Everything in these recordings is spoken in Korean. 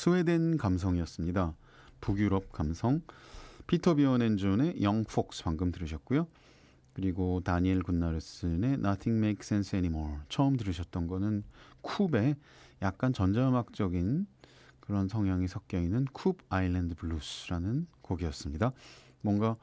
스웨덴 감성이었습니다. 북유럽 감성. 피터 비온 앤 존의 영 폭스 방금 들으셨고요. 그리고 다니엘 굿나르슨의 Nothing Makes Sense Anymore. 처음 들으셨던 거는 쿱의 약간 전자음악적인 그런 성향이 섞여 있는 쿱 아일랜드 블루스라는 곡이었습니다. 뭔가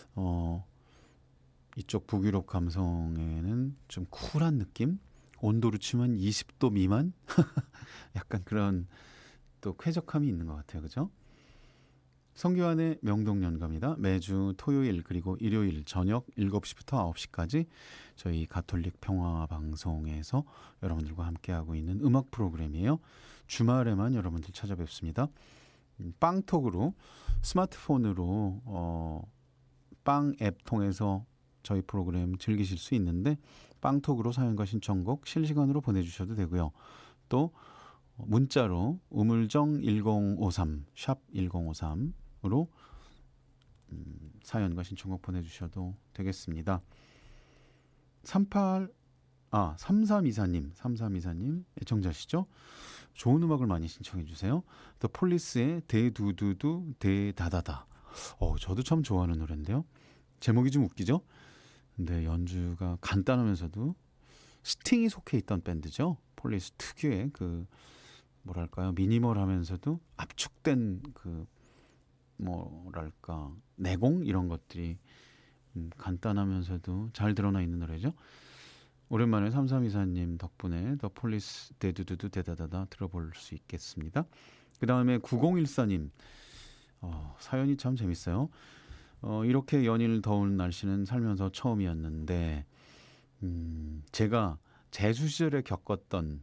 이쪽 북유럽 감성에는 좀 쿨한 느낌? 온도로 치면 20도 미만? 약간 그런 또 쾌적함이 있는 것 같아요. 그죠? 성규환의 명동연가입니다. 매주 토요일 그리고 일요일 저녁 7시부터 9시까지 저희 가톨릭 평화방송에서 여러분들과 함께하고 있는 음악 프로그램이에요. 주말에만 여러분들 찾아뵙습니다. 빵톡으로 스마트폰으로 빵 앱 통해서 저희 프로그램 즐기실 수 있는데 빵톡으로 사연과 신청곡 실시간으로 보내주셔도 되고요. 또 문자로 우물정 1053 샵 1053으로 사연과 신청곡 보내주셔도 되겠습니다. 3324님 애청자시죠? 좋은 음악을 많이 신청해 주세요. 더 폴리스의 대두두두 대다다다. 저도 참 좋아하는 노래인데요. 제목이 좀 웃기죠? 근데 연주가 간단하면서도 스팅이 속해 있던 밴드죠. 폴리스 특유의 그 뭐랄까요, 미니멀하면서도 압축된 그 뭐랄까 내공 이런 것들이 간단하면서도 잘 드러나 있는 노래죠. 오랜만에 3324님 덕분에 더 폴리스 대두두두 대다다다 들어볼 수 있겠습니다. 그 다음에 9014님 사연이 참 재밌어요. 이렇게 연일 더운 날씨는 살면서 처음이었는데 제가 재수 시절에 겪었던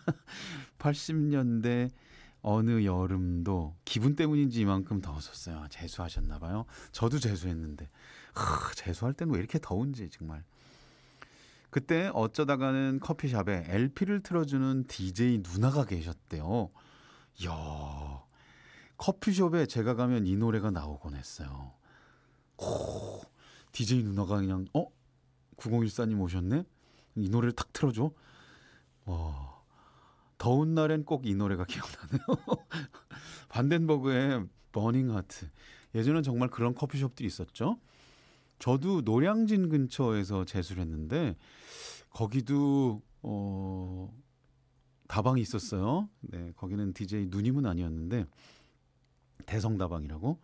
80년대 어느 여름도 기분 때문인지 이만큼 더웠었어요. 재수하셨나 봐요. 저도 재수했는데 재수할 때는 왜 이렇게 더운지 정말. 그때 어쩌다가는 커피숍에 LP를 틀어주는 DJ 누나가 계셨대요. 이야, 커피숍에 제가 가면 이 노래가 나오곤 했어요. DJ 누나가 그냥 9014님 오셨네? 이 노래를 탁 틀어줘. 와, 더운 날엔 꼭 이 노래가 기억나네요. 반덴버그의 버닝 하트. 예전엔 정말 그런 커피숍들이 있었죠. 저도 노량진 근처에서 재수를 했는데 거기도 다방이 있었어요. 네, 거기는 DJ 누님은 아니었는데 대성다방이라고.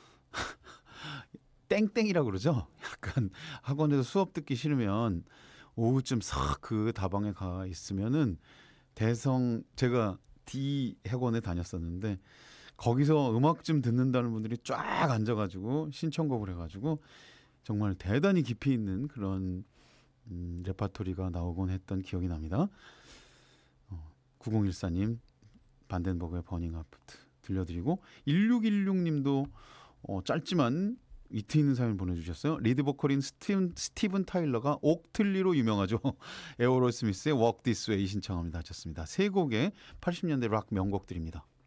땡땡이라고 그러죠. 약간 학원에서 수업 듣기 싫으면 오후쯤 싹 그 다방에 가 있으면은 제가 D 학원에 다녔었는데 거기서 음악 좀 듣는다는 분들이 쫙 앉아가지고 신청곡을 해가지고 정말 대단히 깊이 있는 그런 레파토리가 나오곤 했던 기억이 납니다. 9014님 반덴버그의 버닝 아프트 들려드리고 1616님도 짧지만 위트 있는 사연 보내주셨어요. 리드 보컬인 스티븐 타일러가 옥틀리로 유명하죠. 에어로스미스의 Walk This Way 신청합니다 하셨습니다. 세 곡의 80년대 락 명곡들입니다.